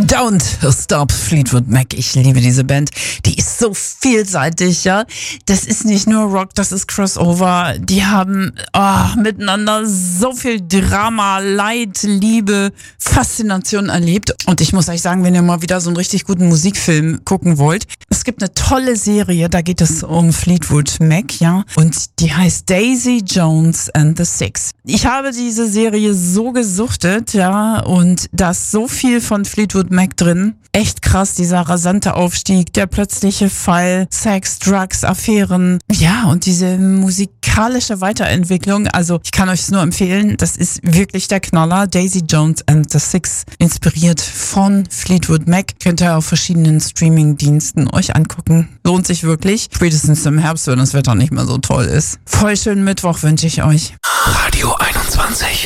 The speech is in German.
Don't Stop Fleetwood Mac. Ich liebe diese Band. Die ist so vielseitig, ja. Das ist nicht nur Rock, das ist Crossover. Die haben miteinander so viel Drama, Leid, Liebe, Faszination erlebt. Und ich muss euch sagen, wenn ihr mal wieder so einen richtig guten Musikfilm gucken wollt, es gibt eine tolle Serie, da geht es um Fleetwood Mac, ja. Und die heißt Daisy Jones and the Six. Ich habe diese Serie so gesuchtet, ja, und da ist so viel von Fleetwood Mac drin. Echt krass, dieser rasante Aufstieg, der plötzliche Fall, Sex, Drugs, Affären. Ja, und diese musikalische Weiterentwicklung. Also ich kann euch es nur empfehlen, das ist wirklich der Knaller. Daisy Jones and the Six, inspiriert von Fleetwood Mac. Könnt ihr auf verschiedenen Streaming-Diensten euch angucken. Lohnt sich wirklich. Spätestens im Herbst, wenn das Wetter nicht mehr so toll ist. Voll schönen Mittwoch wünsche ich euch. Radio 21.